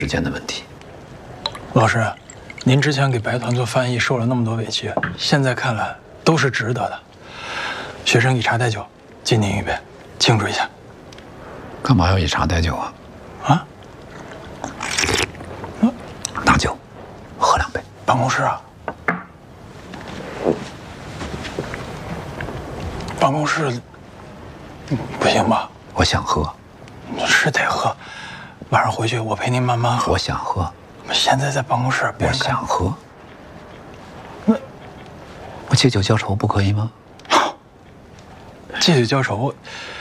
时间的问题。 老师，您之前给白团做翻译受了那么多委屈，现在看来都是值得的。学生以茶代酒，敬您一杯，庆祝一下。 干嘛要以茶代酒啊？ 啊？ 拿酒，喝2杯。 办公室啊？办公室不行吧？ 我想喝。 是得喝，晚上回去我陪您慢慢喝。 我想喝。 现在在办公室， 我想喝。那我借酒浇愁不可以吗？ 借酒浇愁，